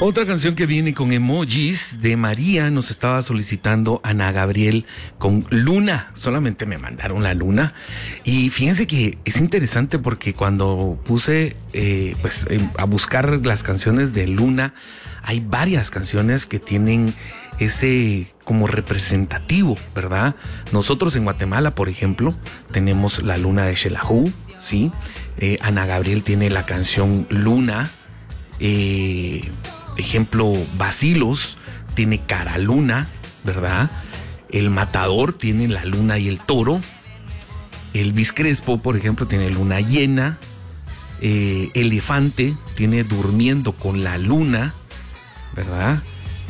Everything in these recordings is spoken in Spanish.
Otra canción que viene con emojis de María nos estaba solicitando Ana Gabriel con Luna. Solamente me mandaron la luna. Y fíjense que es interesante porque cuando puse a buscar las canciones de Luna, hay varias canciones que tienen ese como representativo, ¿verdad? Ejemplo, en Guatemala, por ejemplo, tenemos la luna de Xelajú, ¿sí? Ana Gabriel tiene la canción Luna. Ejemplo, Bacilos tiene Cara Luna, ¿verdad? El Matador tiene la luna y el toro. Elvis Crespo, por ejemplo, tiene luna llena. Elefante tiene Durmiendo con la luna, ¿verdad?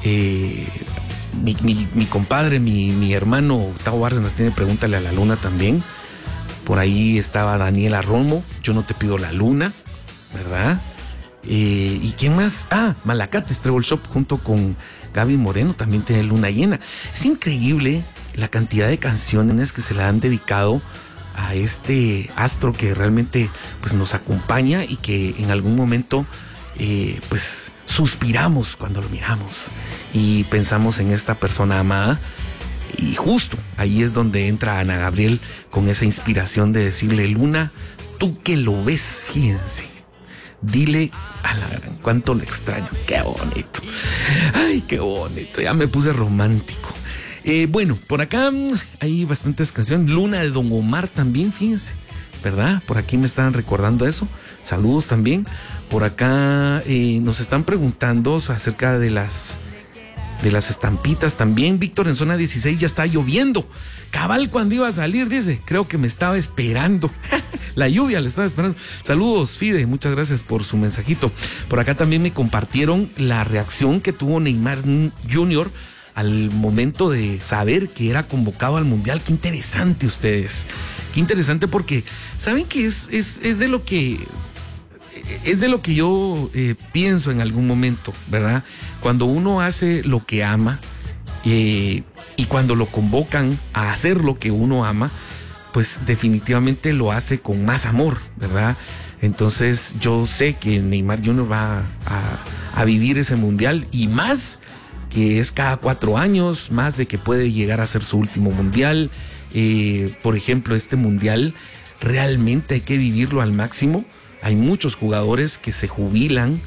Mi compadre, mi hermano Tavo Bárcenas tiene Pregúntale a la luna también. Por ahí estaba Daniela Romo, Yo no te pido la luna, ¿verdad? ¿Y quién más? Malacates Treble Shop junto con Gaby Moreno también tiene luna llena. Es increíble la cantidad de canciones que se le han dedicado a este astro que realmente pues nos acompaña y que en algún momento pues suspiramos cuando lo miramos y pensamos en esta persona amada. Y justo ahí es donde entra Ana Gabriel con esa inspiración de decirle: Luna, tú que lo ves, fíjense, dile a la gran cuánto lo extraño. Qué bonito. Ay, qué bonito. Ya me puse romántico. Bueno, por acá hay bastantes canciones. Luna de Don Omar también, fíjense, ¿verdad? Por aquí me están recordando eso. Saludos también. Por acá nos están preguntando acerca de las estampitas también. Víctor, en zona 16 ya está lloviendo. Cabal cuando iba a salir, dice, creo que me estaba esperando. La lluvia le estaba esperando. Saludos, Fide, muchas gracias por su mensajito. Por acá también me compartieron la reacción que tuvo Neymar Jr. al momento de saber que era convocado al Mundial. Qué interesante ustedes. Qué interesante porque saben que es de lo que... Es de lo que yo pienso en algún momento, ¿verdad? Cuando uno hace lo que ama y cuando lo convocan a hacer lo que uno ama, pues definitivamente lo hace con más amor, ¿verdad? Entonces yo sé que Neymar Jr. va a vivir ese mundial y más que es cada 4 años, más de que puede llegar a ser su último mundial. Por ejemplo, este mundial realmente hay que vivirlo al máximo. Hay muchos jugadores que se jubilan,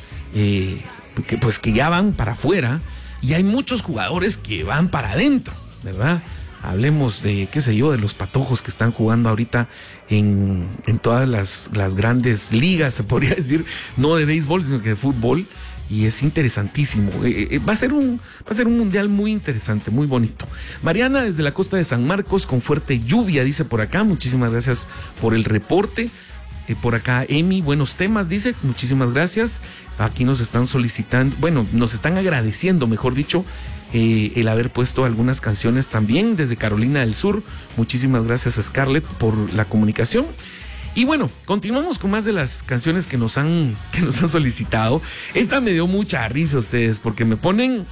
que ya van para afuera, y hay muchos jugadores que van para adentro, ¿verdad? Hablemos de, qué sé yo, de los patojos que están jugando ahorita en todas las grandes ligas, se podría decir, no de béisbol, sino que de fútbol, y es interesantísimo. Va a ser un mundial muy interesante, muy bonito. Mariana, desde la costa de San Marcos, con fuerte lluvia, dice por acá. Muchísimas gracias por el reporte. Por acá Emi, buenos temas, dice, muchísimas gracias. Aquí nos están solicitando, nos están agradeciendo, mejor dicho, el haber puesto algunas canciones también desde Carolina del Sur. Muchísimas gracias a Scarlett por la comunicación. Y bueno, continuamos con más de las canciones que nos han solicitado. Esta me dio mucha risa a ustedes porque me ponen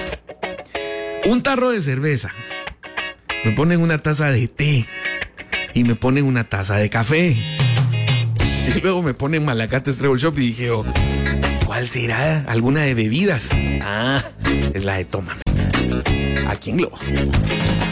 un tarro de cerveza, me ponen una taza de té y me ponen una taza de café. Y luego me ponen Malacates Treble Shop y dije, ¿cuál será? ¿Alguna de bebidas? Es la de Tómame. Aquí en Globo.